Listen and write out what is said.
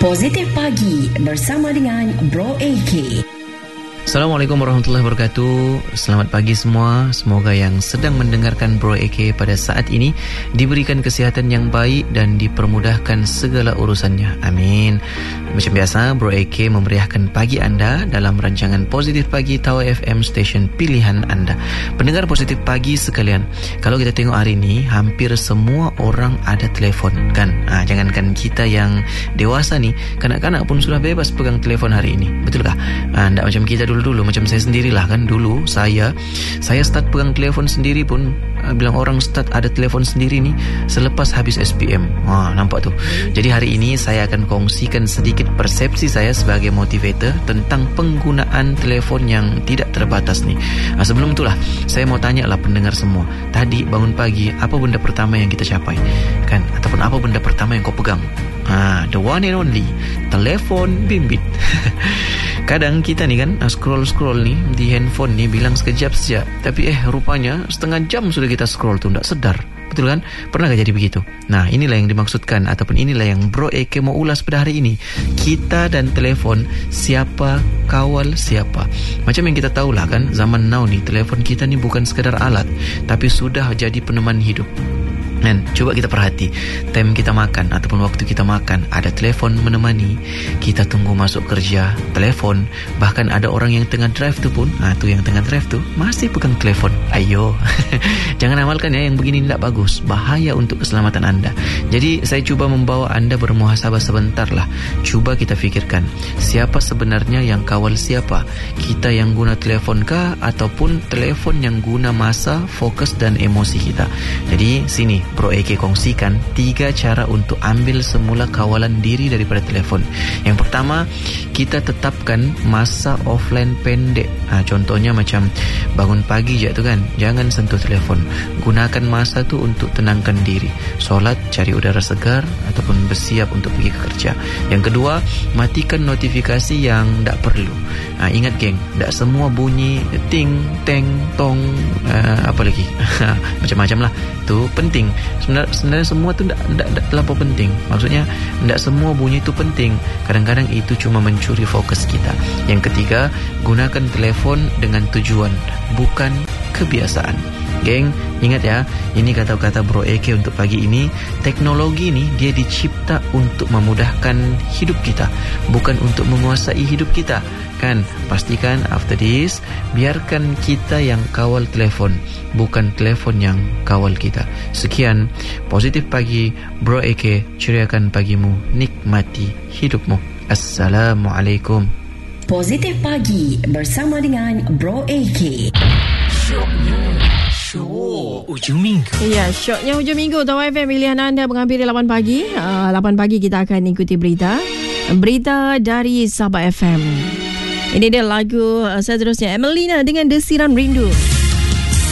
Positif Pagi bersama dengan Bro AK. Assalamualaikum warahmatullahi wabarakatuh. Selamat pagi semua. Semoga yang sedang mendengarkan Bro AK pada saat ini diberikan kesihatan yang baik dan dipermudahkan segala urusannya. Amin. Macam biasa, Bro AK memeriahkan pagi anda dalam rancangan Positif Pagi Tawar FM Station pilihan anda. Pendengar Positif Pagi sekalian, kalau kita tengok hari ini, hampir semua orang ada telefon kan. Jangankan kita yang dewasa ni, kanak-kanak pun sudah bebas pegang telefon hari ini. Betulkah? Tak macam kita dulu, macam saya sendirilah kan. Dulu saya start pegang telefon sendiri pun, bilang orang start ada telefon sendiri ni selepas habis SPM. Nampak tu. Jadi hari ini saya akan kongsikan sedikit persepsi saya sebagai motivator tentang penggunaan telefon yang tidak terbatas ni. Sebelum itulah saya mau tanya lah pendengar semua, tadi bangun pagi apa benda pertama yang kita capai kan, ataupun apa benda pertama yang kau pegang? The one and only telefon bimbit. Kadang kita ni kan scroll ni di handphone ni bilang sekejap saja, tapi rupanya setengah jam sudah kita scroll tu, tak sedar. Betul kan? Pernah jadi begitu? Nah, inilah yang dimaksudkan, ataupun inilah yang Bro AK mau ulas pada hari ini. Kita dan telefon, siapa kawal siapa? Macam yang kita tahulah kan, zaman now ni telefon kita ni bukan sekadar alat, tapi sudah jadi peneman hidup. Dan coba kita perhati, time kita makan ataupun waktu kita makan, ada telefon menemani. Kita tunggu masuk kerja, telefon. Bahkan ada orang yang tengah drive tu pun, tu yang tengah drive tu masih pegang telefon. Ayo, jangan amalkan ya, yang begini tidak bagus, bahaya untuk keselamatan anda. Jadi saya cuba membawa anda bermuhasabah sebentar lah. Cuba kita fikirkan, siapa sebenarnya yang kawal siapa? Kita yang guna telefon kah, ataupun telefon yang guna masa, fokus dan emosi kita? Jadi sini Bro AK kongsikan 3 cara untuk ambil semula kawalan diri daripada telefon. Yang pertama, kita tetapkan masa offline pendek. Contohnya macam bangun pagi je tu kan, jangan sentuh telefon. Gunakan masa tu untuk tenangkan diri, solat, cari udara segar ataupun bersiap untuk pergi ke kerja. Yang kedua, matikan notifikasi yang tak perlu. Ingat geng, tak semua bunyi ting, teng, tong, apa lagi macam-macam lah, tu penting. Sebenarnya semua tu tak terlalu penting. Maksudnya tak semua bunyi itu penting. Kadang-kadang itu cuma mencuri fokus kita. Yang ketiga, gunakan telefon dengan tujuan, bukan kebiasaan. Geng, ingat ya, ini kata-kata Bro AK untuk pagi ini. Teknologi ni dia dicipta untuk memudahkan hidup kita, bukan untuk menguasai hidup kita. Kan, pastikan after this, biarkan kita yang kawal telefon, bukan telefon yang kawal kita. Sekian, Positif Pagi, Bro AK, ceriakan pagimu, nikmati hidupmu. Assalamualaikum. Positif Pagi bersama dengan Bro AK. Syok hujung minggu. Ya, syoknya hujung minggu. Tawar FM pilihan anda mengambil 8 pagi. 8 pagi kita akan ikuti berita dari Sabah FM. Ini dia lagu seterusnya, Emelina dengan Desiran Rindu.